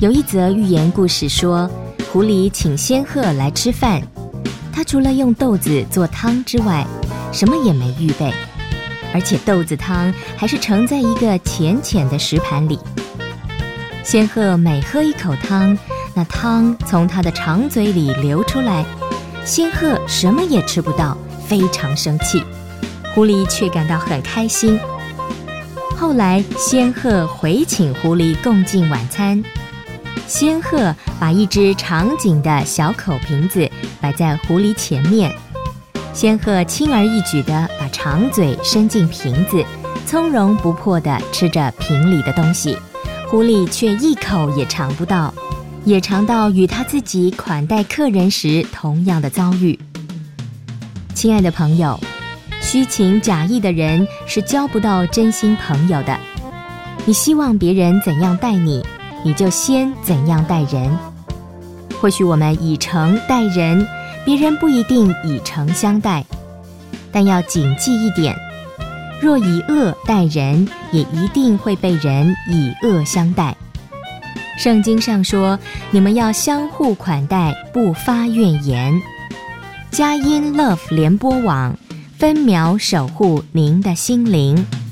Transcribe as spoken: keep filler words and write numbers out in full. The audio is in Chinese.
有一则寓言故事说，狐狸请仙鹤来吃饭，他除了用豆子做汤之外，什么也没预备，而且豆子汤还是盛在一个浅浅的石盘里。仙鹤每喝一口汤，那汤从他的长嘴里流出来，仙鹤什么也吃不到，非常生气。狐狸却感到很开心。后来仙鹤回请狐狸共进晚餐，仙鹤把一只长颈的小口瓶子摆在狐狸前面，仙鹤轻而易举地把长嘴伸进瓶子，从容不迫地吃着瓶里的东西，狐狸却一口也尝不到，也尝到与他自己款待客人时同样的遭遇。亲爱的朋友，虚情假意的人是交不到真心朋友的。你希望别人怎样待你，你就先怎样待人。或许我们以诚待人，别人不一定以诚相待，但要谨记一点，若以恶待人，也一定会被人以恶相待。圣经上说，你们要相互款待，不发怨言。佳音 Love 联播网分秒守护您的心灵。